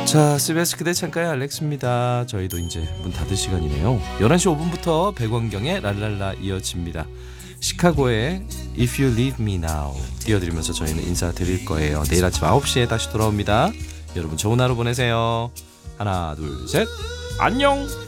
자, CBS 그대 창가의 알렉스입니다. 저희도 이제 문 닫을 시간이네요. 11시 5분부터 백원경의 랄랄라 이어집니다. 시카고의 If You Leave Me Now 띄워드리면서 저희는 인사드릴 거예요. 내일 아침 9시에 다시 돌아옵니다. 여러분 좋은 하루 보내세요. 하나 둘 셋 안녕.